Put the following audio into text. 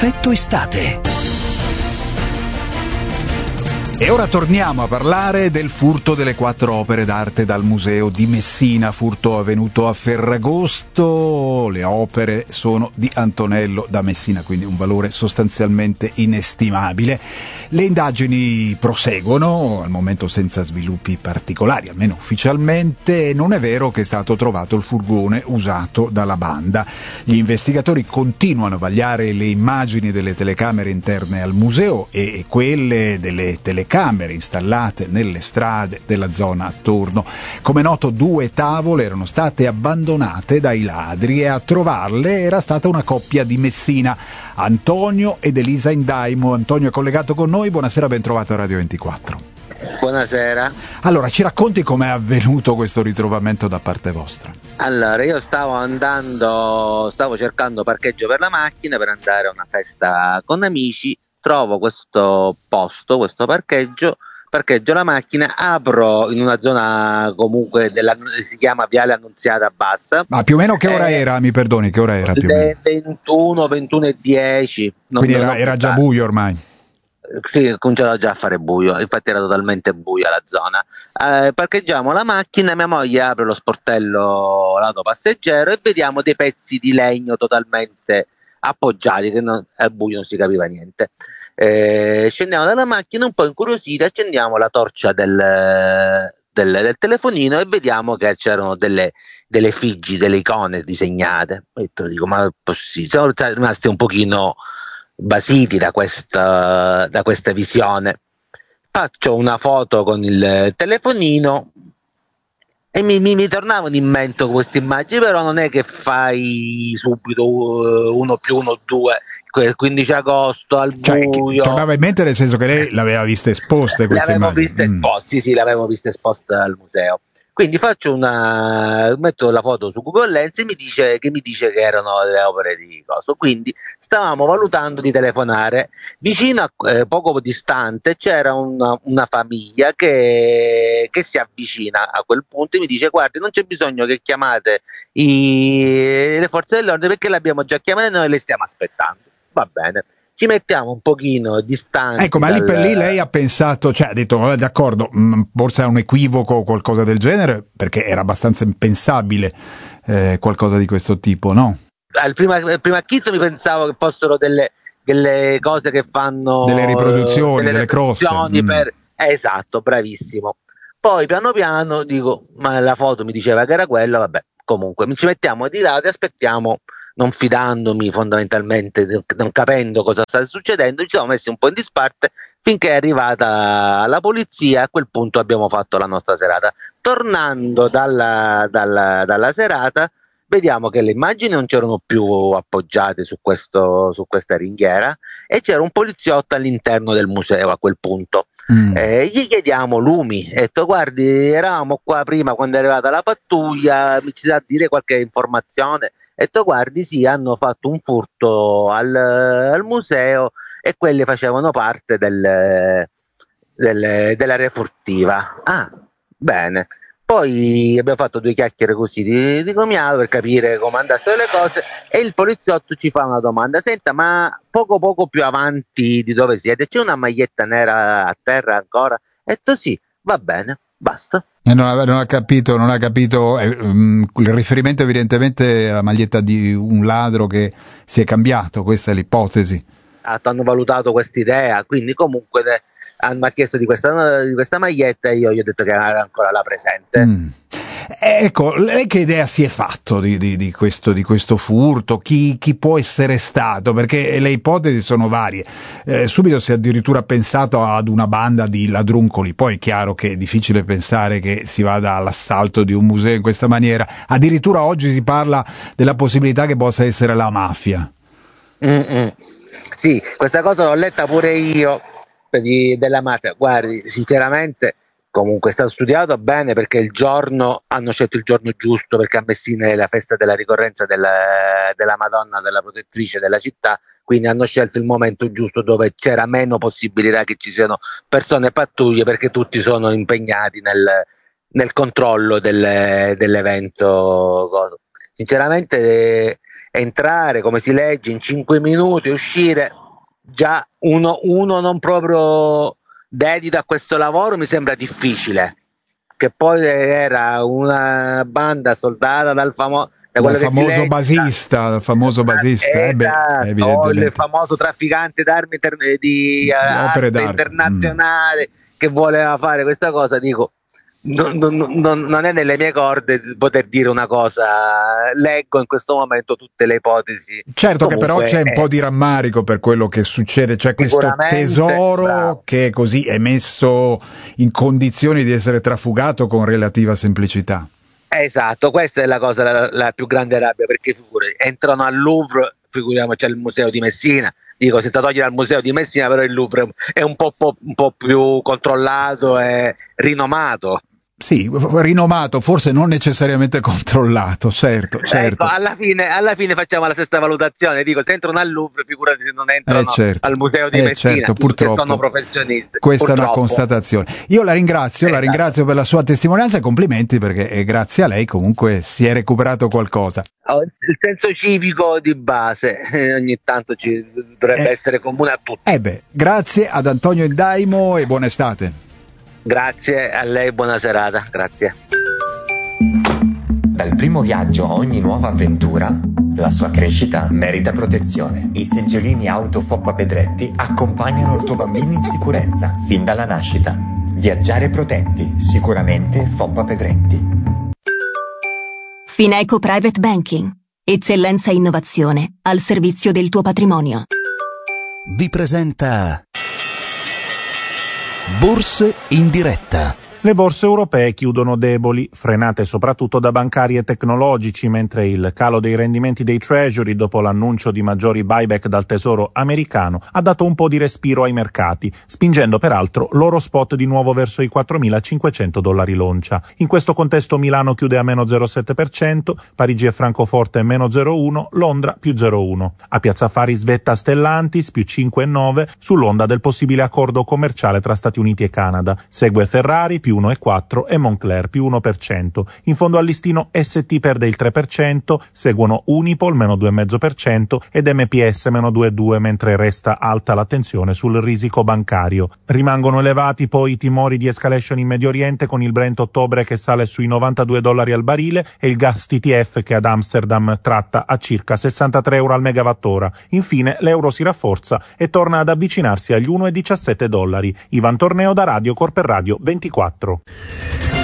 Effetto estate. E ora torniamo a parlare del furto delle 4 opere d'arte dal museo di Messina, furto avvenuto a Ferragosto. Le opere sono di Antonello da Messina, quindi un valore sostanzialmente inestimabile. Le indagini proseguono, al momento senza sviluppi particolari, almeno ufficialmente. Non è vero che è stato trovato il furgone usato dalla banda. Gli investigatori continuano a vagliare le immagini delle telecamere interne al museo e quelle delle telecamere installate nelle strade della zona attorno. Come noto, 2 tavole erano state abbandonate dai ladri e a trovarle era stata una coppia di Messina, Antonio ed Elisa Indaimo. Antonio è collegato con noi, buonasera, ben trovato a Radio 24. Buonasera. Allora, ci racconti com'è avvenuto questo ritrovamento da parte vostra? Allora, io stavo cercando parcheggio per la macchina per andare a una festa con amici. Trovo questo parcheggio la macchina, apro in una zona comunque si chiama Viale Annunziata Bassa. Ma più o meno che ora era? Mi perdoni, che ora era più o meno? 21:10. Quindi era già buio ormai? Sì, cominciava già a fare buio, infatti era totalmente buia la zona. Parcheggiamo la macchina, mia moglie apre lo sportello lato passeggero e vediamo dei pezzi di legno totalmente appoggiati, che al buio non si capiva niente. Scendiamo dalla macchina un po' incuriositi, accendiamo la torcia del telefonino e vediamo che c'erano delle effigie, delle icone disegnate. E dico, ma è possibile? Siamo rimasti un pochino basiti da questa visione. Faccio una foto con il telefonino e mi tornavano in mente queste immagini, però non è che fai subito 1+1=2, 15 agosto al buio. Tornava in mente nel senso che lei l'aveva viste esposte queste immagini? Sì, l'avevo viste esposte al museo. Quindi metto la foto su Google Lens e mi dice che erano le opere di coso. Quindi stavamo valutando di telefonare. Vicino, poco distante, c'era una famiglia che si avvicina a quel punto e mi dice: guardi, non c'è bisogno che chiamate le forze dell'ordine, perché le abbiamo già chiamate e noi le stiamo aspettando. Va bene. Ci mettiamo un pochino distanti. Ecco, ma lì per lì lei ha pensato, ha detto, d'accordo, forse è un equivoco o qualcosa del genere, perché era abbastanza impensabile qualcosa di questo tipo, no? Al prima acchito mi pensavo che fossero delle cose che fanno delle riproduzioni, delle croste. Esatto, bravissimo. Poi piano piano dico, ma la foto mi diceva che era quella, vabbè, comunque ci mettiamo di lato e aspettiamo, non fidandomi fondamentalmente, non capendo cosa sta succedendo. Ci siamo messi un po' in disparte finché è arrivata la polizia. A quel punto abbiamo fatto la nostra serata. Tornando dalla serata, vediamo che le immagini non c'erano più appoggiate su questa ringhiera e c'era un poliziotto all'interno del museo a quel punto. Gli chiediamo lumi, ho detto: guardi, eravamo qua prima quando è arrivata la pattuglia, mi ci sa dire qualche informazione? Ho detto: guardi, sì, hanno fatto un furto al museo e quelli facevano parte dell'area furtiva. Ah, bene. Poi abbiamo fatto 2 chiacchiere così di commiato per capire come andassero le cose e il poliziotto ci fa una domanda: senta, ma poco più avanti di dove siete c'è una maglietta nera a terra ancora? Ho detto sì, va bene, basta. E non ha capito il riferimento evidentemente alla maglietta di un ladro che si è cambiato, questa è l'ipotesi. Hanno valutato questa idea, quindi comunque mi ha chiesto di questa maglietta e io gli ho detto che era ancora la presente. Ecco, lei che idea si è fatto di questo furto? Chi può essere stato? Perché le ipotesi sono varie. Subito si è addirittura pensato ad una banda di ladruncoli, poi è chiaro che è difficile pensare che si vada all'assalto di un museo in questa maniera. Addirittura oggi si parla della possibilità che possa essere la mafia. Sì, questa cosa l'ho letta pure io della mafia. Guardi, sinceramente, comunque è stato studiato bene, perché hanno scelto il giorno giusto, perché a Messina è la festa della ricorrenza della Madonna, della protettrice della città, quindi hanno scelto il momento giusto dove c'era meno possibilità che ci siano persone e pattuglie, perché tutti sono impegnati nel controllo dell'evento. Sinceramente entrare, come si legge, in 5 minuti, uscire. Già uno non proprio dedito a questo lavoro mi sembra difficile, che poi era una banda soldata dal famoso basista, esatto, evidentemente. il famoso trafficante d'armi di opere arte d'arte internazionale che voleva fare questa cosa. Dico, non è nelle mie corde poter dire una cosa. Leggo in questo momento tutte le ipotesi. Certo. Comunque, che però c'è un po' di rammarico per quello che succede, c'è questo tesoro, bravo, che così è messo in condizioni di essere trafugato con relativa semplicità. Esatto, questa è la cosa, la più grande rabbia, perché entrano al Louvre, figuriamoci al Museo di Messina. Dico, senza togliere al Museo di Messina, però il Louvre è un po' più controllato e rinomato. Sì, rinomato, forse non necessariamente controllato, certo. Ecco, alla fine facciamo la stessa valutazione. Dico, se entrano al Louvre, figurati se non entrano al Museo di Messina, certo, purtroppo, sono professionisti. Questa è una constatazione. Io la ringrazio, esatto, la ringrazio per la sua testimonianza e complimenti, perché grazie a lei comunque si è recuperato qualcosa. Il senso civico di base ogni tanto ci dovrebbe essere comune a tutti. Grazie ad Antonio Indaimo e buona estate. Grazie a lei, buona serata, grazie. Dal primo viaggio a ogni nuova avventura, la sua crescita merita protezione. I seggiolini auto Foppa Pedretti accompagnano il tuo bambino in sicurezza fin dalla nascita. Viaggiare protetti, sicuramente Foppa Pedretti. Fineco Private Banking. Eccellenza e innovazione al servizio del tuo patrimonio. Vi presenta Borse in diretta. Le borse europee chiudono deboli, frenate soprattutto da bancari e tecnologici, mentre il calo dei rendimenti dei treasury dopo l'annuncio di maggiori buyback dal tesoro americano ha dato un po' di respiro ai mercati, spingendo peraltro l'oro spot di nuovo verso i $4.500 l'oncia. In questo contesto Milano chiude a meno 0,7%, Parigi e Francoforte meno 0,1%, Londra più 0,1%. A Piazza Affari svetta Stellantis più 5,9% sull'onda del possibile accordo commerciale tra Stati Uniti e Canada. Segue Ferrari più 1,4% e Moncler più 1%. In fondo al listino ST perde il 3%, seguono Unipol meno 2,5% ed MPS meno 2,2%, mentre resta alta l'attenzione sul risico bancario. Rimangono elevati poi i timori di escalation in Medio Oriente, con il Brent ottobre che sale sui $92 al barile e il gas TTF che ad Amsterdam tratta a circa €63 al megawattora. Infine l'euro si rafforza e torna ad avvicinarsi agli $1,17. Ivan Torneo da Radio Cor per Radio 24.